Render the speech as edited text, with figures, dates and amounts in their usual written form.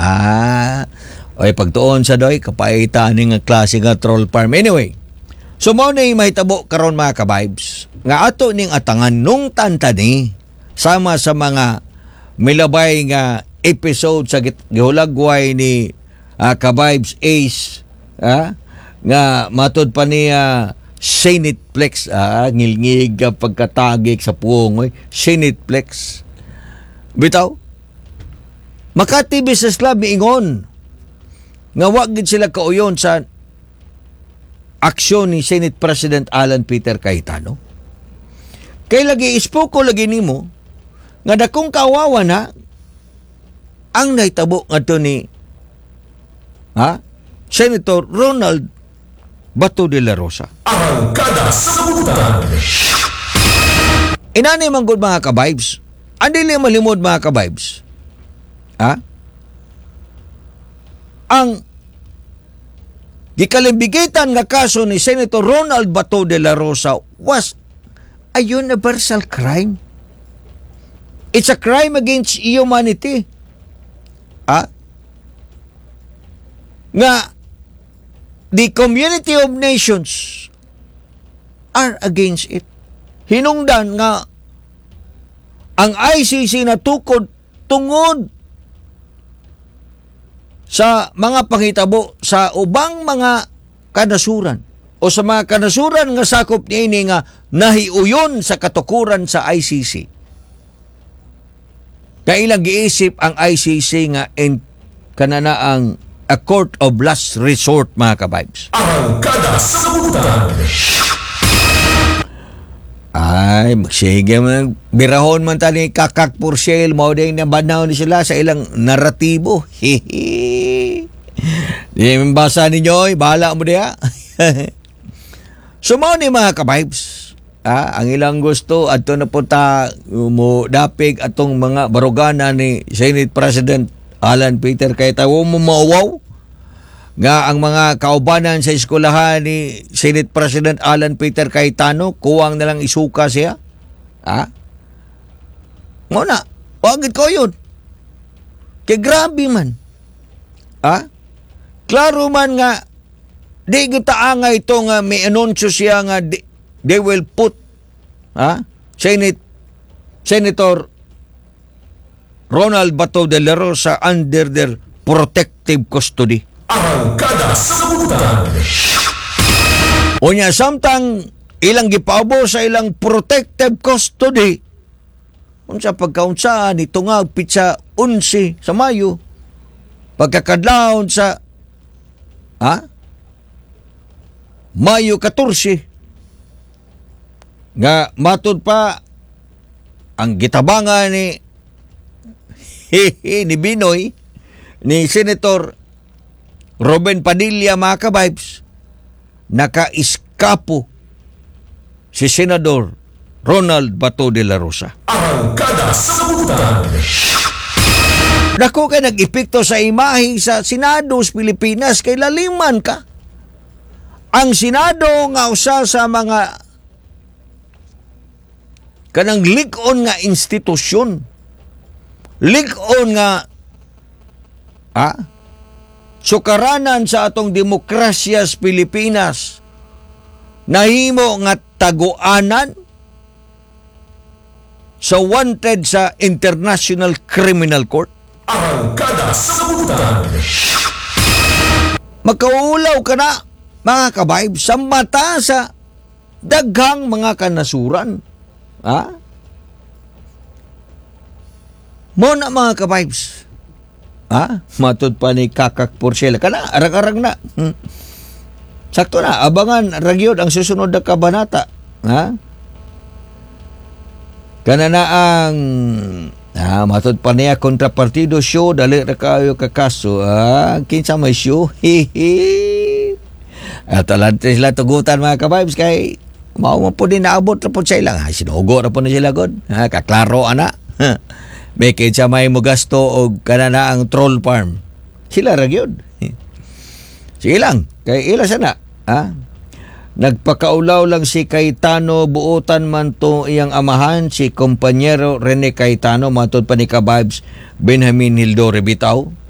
Oy, pagtuon sa doy, kapaitan ni nga klase nga troll farm. Anyway, so mao na mahitabo karon mga ka-vibes, nga ato ning atangan nung tantani, sama sa mga milabay nga episode sa gihulagway ni ka-vibes Ace, nga matod pa niya Senateplex, ngilngig pagkatagik sa puong, Senateplex. Bitaw, Makati Business Club miingon nga wag gid sila kauyon sa aksyon ni Senate President Alan Peter Cayetano. Kay lagi ispoko lagi nimo nga dakong kawawa na ang nahitabo ngadto ni Senator Ronald Bato de la Rosa. Arangkada sa kabutan. Inani man gud mga ka-vibes. Andili malimod mga ka-vibes. Ang gikalimbigitan nga kaso ni Senator Ronald Bato de la Rosa was a universal crime. It's a crime against humanity. Nga the community of nations are against it. Hinungdan nga ang ICC na tukod tungod sa mga panghitabo sa ubang mga kanasuran o sa mga kanasuran nga sakop niini nga nahiuyon sa katukuran sa ICC. Kailang giisip ang ICC nga kanana ang a court of last resort mga ka-vibes. Arangkada sa kabutan. Ay, magsige man. Birahon man tani kakak Porcel. Mao din nabanaw ni sila sa ilang naratibo. Di mabasa ninyo, bahala mo diya. So, mao ni mga ka-vibes. Ang ilang gusto, ato na po mo dapig atong mga barugana ni Senate President Alan Peter Cayetano mo mauwaw nga ang mga kaubanan sa eskwelahan ni Senate President Alan Peter Cayetano kuwang na lang isuka siya. Muna, wagid ko yun. Kay grabe man. Klaro man nga di kita nga ito nga may anunsyo siya nga they will put Senator Ronald Bato de la Rosa under their protective custody. Arangkada sa kabutan. Unya samtang ilang gipabo sa ilang protective custody. Unsa pagkaunsaan itungag pitsa 11 sa Mayo. Pagkakadlawon sa Mayo 14. Nga matud pa ang gitabangan ni Binoy ni Senator Robin Padilla mga ka-vibes, nakaiskapo si Senador Ronald Bato de la Rosa. Arangkada sa kabutan. Dako kay nag-epekto sa imahe sa Senado sa Pilipinas kay laliman ka. Ang Senado nga usa sa mga kanang lig-on nga institusyon. Lig-on nga sukaranan sa atong demokrasya sa Pilipinas, nahimo nga taguanan sa wanted sa International Criminal Court. Arangkada sa kabutan. Magkaulaw ka na, mga ka-vibes, sa mata sa daghang mga kanasuran. Mo na mga ka-vibes. Matod pa ni Kakak Porcel. Kana, arag-arag na. Sakto na, abangan, ragyod ang susunod na kabanata. Kana na ang matod pa niya kontrapartido show, dali ra kayo kakaso. Kinsa may show? At talante sila tugutan mga ka-vibes kay mao mo po din naabot ra po sa ilang. Sinugo ra po na sila god. Kaklaro ana. May kinsa may mo gasto og kanana ang troll farm. Sila ra gyud. Sige lang, kay ila sana. Nagpakaulaw lang si Cayetano, buotan man to iyang amahan si kompanyero Rene Cayetano, matod pa ni ka-vibes Benjamin Hildore bitaw.